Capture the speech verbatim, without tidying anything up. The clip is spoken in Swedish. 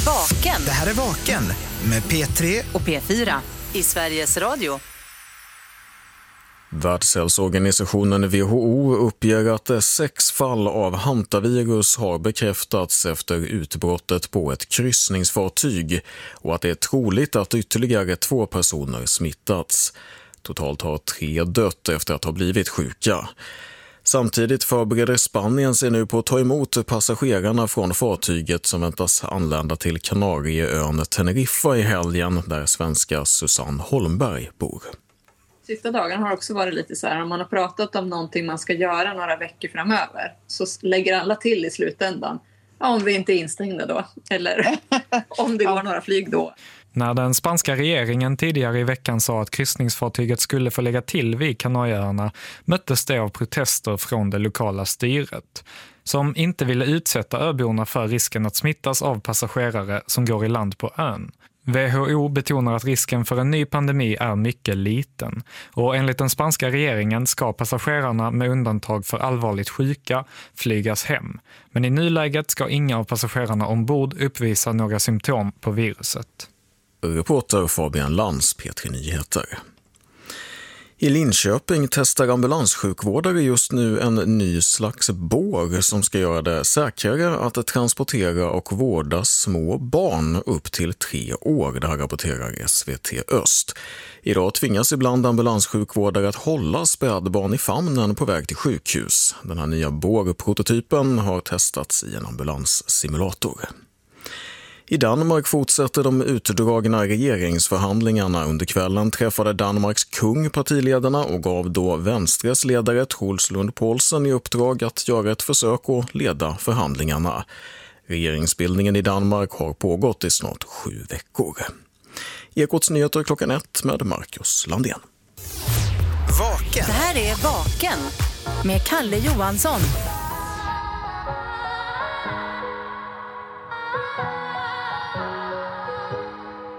Vaken. Det här är Vaken med P tre och P fyra i Sveriges Radio. Världshälsoorganisationen W H O uppger att sex fall av hantavirus har bekräftats efter utbrottet på ett kryssningsfartyg och att det är troligt att ytterligare två personer smittats. Totalt har tre dött efter att ha blivit sjuka. Samtidigt förbereder Spanien sig nu på att ta emot passagerarna från fartyget som väntas anlända till Kanarieön Teneriffa i helgen, där svenska Susanne Holmberg bor. Sista dagen har också varit lite så här, om man har pratat om någonting man ska göra några veckor framöver, så lägger alla till i slutändan. Ja, om vi inte är instängda då, eller om det går några flyg då. När den spanska regeringen tidigare i veckan sa att kryssningsfartyget skulle få lägga till vid Kanarieöarna möttes det av protester från det lokala styret, som inte ville utsätta öborna för risken att smittas av passagerare som går i land på ön. W H O betonar att risken för en ny pandemi är mycket liten och enligt den spanska regeringen ska passagerarna med undantag för allvarligt sjuka flygas hem. Men i nuläget ska inga av passagerarna ombord uppvisa några symptom på viruset. Reporter Fabian Lantz, P tre Nyheter. I Linköping testar ambulanssjukvårdare just nu en ny slags bår som ska göra det säkrare att transportera och vårda små barn upp till tre år. Det här rapporterar S V T Öst. Idag tvingas ibland ambulanssjukvårdare att hålla spädbarn i famnen på väg till sjukhus. Den här nya bårprototypen har testats i en ambulanssimulator. I Danmark fortsätter de utdragna regeringsförhandlingarna. Under kvällen träffade Danmarks kung partiledarna och gav då Venstres ledare Troels Lund Poulsen i uppdrag att göra ett försök att leda förhandlingarna. Regeringsbildningen i Danmark har pågått i snart sju veckor. Ekots nyheter klockan ett med Marcus Landén. Vaken. Det här är Vaken med Kalle Johansson.